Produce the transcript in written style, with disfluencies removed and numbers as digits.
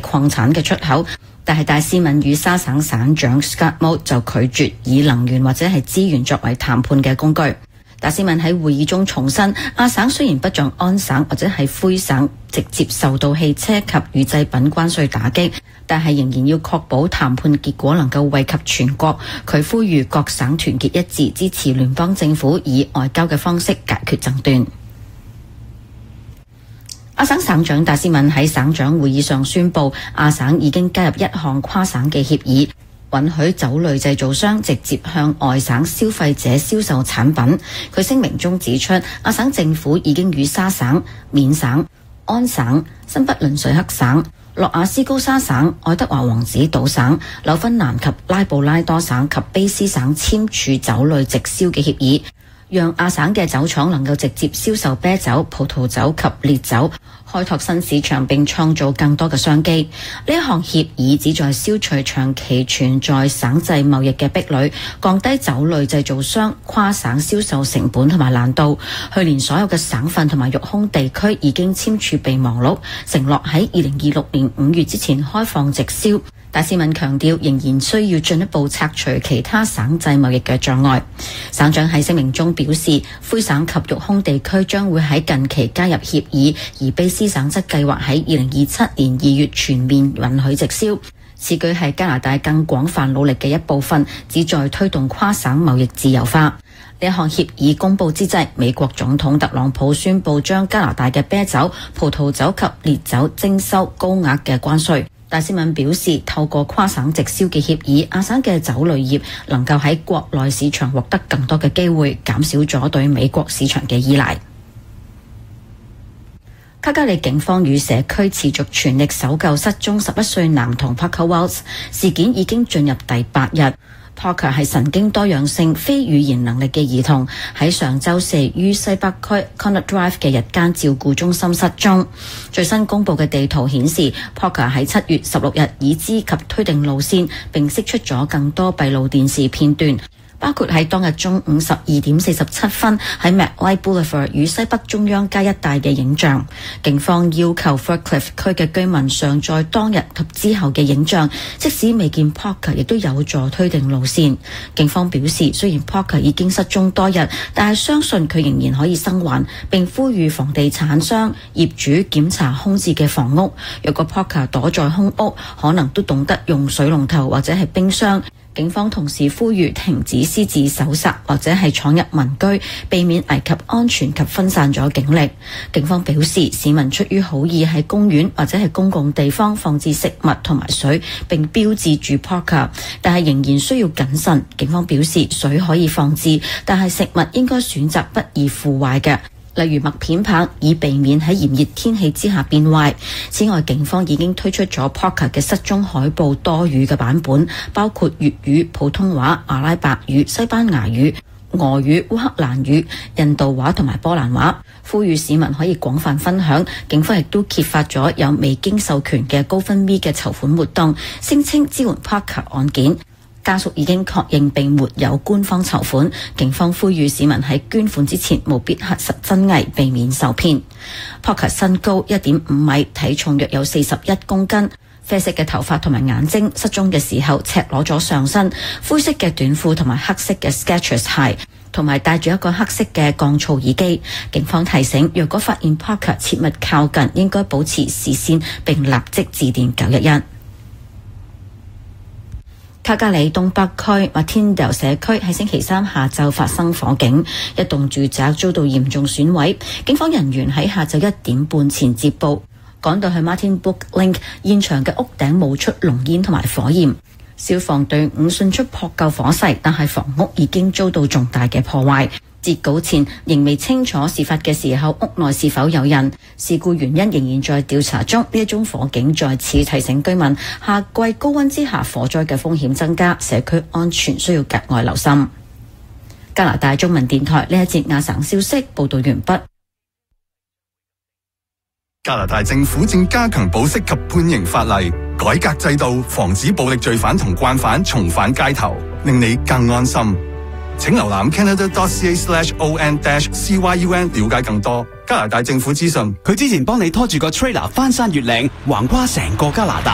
礦產嘅出口。但係戴斯敏與沙省省長 Scott Moe 就拒絕以能源或者係資源作為談判嘅工具。戴斯敏喺會議中重申，亞省雖然不像安省或者係灰省直接受到汽車及乳製品關稅打擊，但係仍然要確保談判結果能夠惠及全國。佢呼籲各省團結一致，支持聯邦政府以外交嘅方式解決爭端。亞省省長戴斯敏喺省長會議上宣布，亞省已經加入一項跨省嘅協議，允許酒類製造商直接向外省消費者銷售產品。佢聲明中指出，亞省政府已經與沙省、緬省、安省、新不倫瑞克省、諾亞斯高沙省、愛德華王子島省、紐芬蘭及拉布拉多省及卑斯省簽署酒類直銷嘅協議，讓亞省嘅酒廠能夠直接銷售啤酒、葡萄酒及烈酒，開拓新市場並創造更多嘅商機。呢一項協議旨在消除長期存在省際貿易嘅壁壘，降低酒類製造商跨省銷售成本同埋難度。去年所有嘅省份同埋育空地區已經簽署備忘錄，承諾喺2026年5月之前開放直銷。戴斯敏強調，仍然需要進一步拆除其他省際貿易嘅障礙。省長喺聲明中表示，灰省及育空地區將會喺近期加入協議，而卑斯省則計劃喺2027年2月全面允許直銷。此舉係加拿大更廣泛努力嘅一部分，旨在推動跨省貿易自由化。呢一項協議公布之際，美國總統特朗普宣布將加拿大嘅啤酒、葡萄酒及烈酒徵收高額嘅關稅。戴斯敏表示，透過跨省直銷嘅協議，亞省嘅酒類業能夠喺國內市場獲得更多嘅機會，減少咗對美國市場嘅依賴。卡加里警方與社區持續全力搜救失蹤11歲男童 Parker Wells， 事件已經進入第8日。Parker 係神經多樣性非語言能力嘅兒童，喺上週4於西北區 Connaught Drive 嘅日間照顧中心失蹤。最新公布嘅地圖顯示 ，Parker 喺7月16日已知及推定路線，並釋出咗更多閉路電視片段，包括喺當日中午12點47分喺 McLeod Boulevard 與西北中央街一帶嘅影像。警方要求 Faircliff 區嘅居民上載當日及之後嘅影像，即使未見 Parker 亦都有助推定路線。警方表示，雖然 Parker 已經失蹤多日，但係相信佢仍然可以生還，並呼籲房地產商、業主檢查空置嘅房屋。若果 Parker 躲在空屋，可能都懂得用水龍頭或者係冰箱。警方同時呼籲停止私自搜殺或者係闖入民居，避免危及安全及分散咗警力。警方表示，市民出於好意喺公園或者係公共地方放置食物同埋水，並標誌住 Parker， 但係仍然需要謹慎。警方表示，水可以放置，但係食物應該選擇不易腐壞嘅，例如麥片棒，以避免喺炎熱天氣之下變壞。此外，警方已經推出咗 Parker 嘅失蹤海報多語嘅版本，包括粵語、普通話、阿拉伯語、西班牙語、俄語、烏克蘭語、印度話同埋波蘭話，呼籲市民可以廣泛分享。警方亦都揭發咗有未經授權嘅GoFundMe嘅籌款活動，聲稱支援 Parker 案件。家屬已經確認並沒有官方籌款，警方呼籲市民喺捐款之前務必核實真偽，避免受騙。Parker 身高1.5米，體重約有41公斤，啡色嘅頭髮同埋眼睛，失蹤嘅時候赤裸咗上身，灰色嘅短褲同埋黑色嘅 Skechers 鞋，同埋戴住一個黑色嘅降噪耳機。警方提醒，若果發現 Parker， 切勿靠近，應該保持視線並立即致電911。卡加里東北區 Martindale 社區喺星期三下晝發生火警，一棟住宅遭到嚴重損毀。警方人員喺下晝1點半前接報，趕到去 Martin Brook Link 現場嘅屋頂冒出濃煙同埋火焰。消防隊伍迅速撲救火勢，但係房屋已經遭到重大嘅破壞。截稿前仍未清楚事發嘅時候屋內是否有人，事故原因仍然在調查中。呢一宗火警再次提醒居民，夏季高溫之下火災嘅風險增加，社區安全需要格外留心。加拿大中文電台呢一節亞省消息報道完畢。 加拿大政府正加強保釋及判刑法例，改革制度，防止暴力罪犯同慣犯重返街頭，令你更安心。請瀏覽 canada.ca/on-cyun 了解更多加拿大政府資訊。 佢之前幫你拖住個 trailer 翻山越嶺，橫跨成個加拿大。